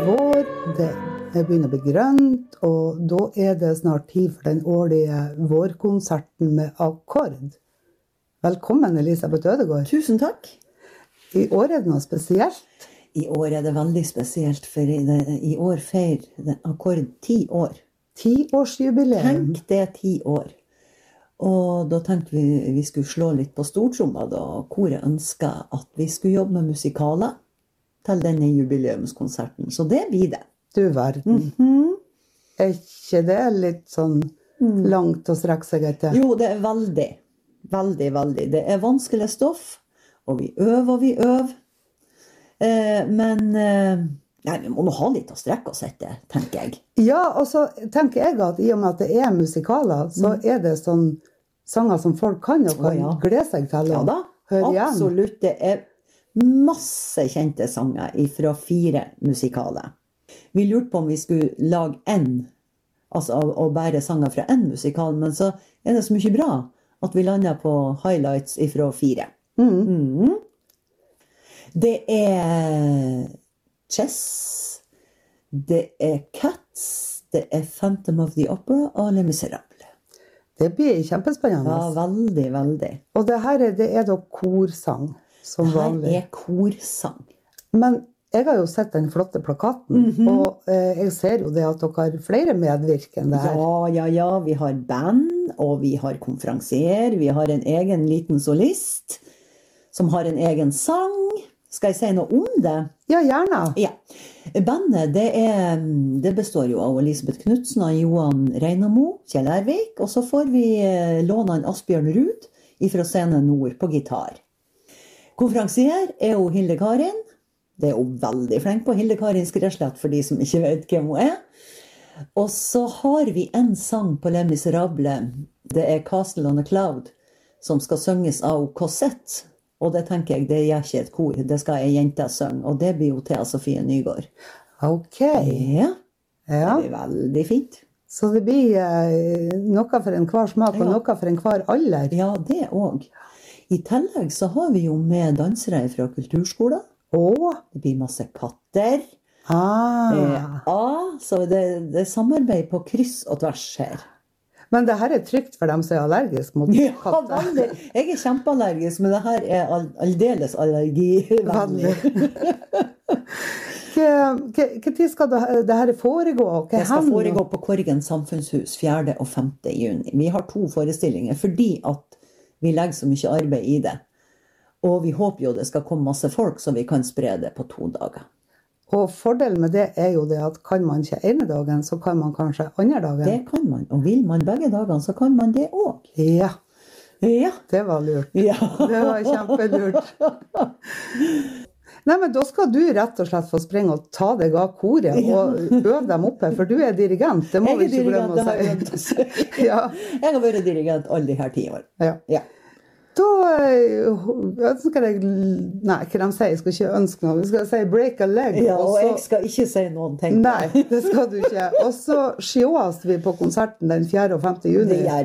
Vår, det begynner å bli grønt, og da det snart tid for den årlige vårkonserten med akkord. Velkommen, Elisabeth Ødegård. Tusen takk. I år det noe spesielt? I år det veldig spesielt, for i år feirer akkord 10 år. 10-årsjubileum. Tenk det 10 år. Og da tenkte vi skulle slå litt på stortromma da, koret ønsket at vi skulle jobbe med musikaler til denne jubileumskonserten. Så det blir det. Du verden. Ikke det litt sånn langt å strekke seg etter? Jo, det veldig. Veldig, veldig. Det vanskelig stoff, og vi øver. Men nei, vi må nå ha litt å strekke oss etter, tenker jeg. Ja, og så tenker jeg at i og med at det musikaler, så det sånn sanger som folk kan og kan glede seg til å høre igjen. Absolutt. Det masse kjente sanger fra 4 musikaler. Vi lurte på om vi skulle lage altså å bære sanger fra en musikal, men så det så mye bra at vi landet på highlights fra 4. Det Chess, det Cats, det Phantom of the Opera og Les Misérables. Det blir kjempespennende. Ja, veldig, veldig. Og det her det da korsang, som vanlig. Det korsang. Men jeg har jo sett den flotte plakaten, og jeg ser jo det at dere har flere medvirkende her. Ja, vi har band, og vi har konferansier, vi har en egen liten solist, som har en egen sang. Skal jeg si noe om det? Ja, gjerne. Ja. Bandet, det består jo av Elisabeth Knudsen, Johan Reinamo, Kjell Ervik, og så får vi låne en Asbjørn Ruud fra Scene Nord på gitar. Konferansier jo Hilde Karin. Det hun veldig flink på, Hilde Karin Skreslett, for de som ikke vet hvem hun Og så har vi en sang på Les Misérables. Det Castle on a Cloud, som skal synges av Cosette. Og det tenker jeg, det gjør ikke et kor. Det skal en jente synge, og det blir jo Thea Sofie Nygaard. Ok. Ja, det blir veldig fint. Så det blir noe for enhver smak, og noe for enhver alder. Ja, det også. I tillegg så har vi jo med dansere fra kulturskolen. Det blir masse katter. Så det samarbeid på kryss og tvers her. Men det her trygt for dem som allergisk mot katter. Ja, veldig. Jeg kjempeallergisk, men det her aldeles allergivennlig. Hva tid skal det her foregå? Det skal foregå på Korgen Samfunnshus 4. og 5. juni. Vi har 2 forestillinger, fordi at vi legger så mye arbeid i det. Og vi håper jo det skal komme masse folk, så vi kan spre det på 2 dager. Og fordelen med det jo det at kan man ikke ene dagen, så kan man kanskje andre dagen. Det kan man, og vil man begge dagene, så kan man det også. Ja, det var lurt. Ja. Det var kjempelurt. Nei, men da skal du rett og slett få springe og ta deg av koret og øve dem oppe, for du dirigent, det må vi ikke glemme å si. Jeg har vært dirigent alle de her 10 år. Ja. Da ønsker jeg, nei, hva de sier, jeg skal ikke ønske noe, vi skal si break a leg. Ja, og jeg skal ikke si noen ting. Nei, det skal du ikke. Og så sjås vi på konserten den 4. og 5. juni.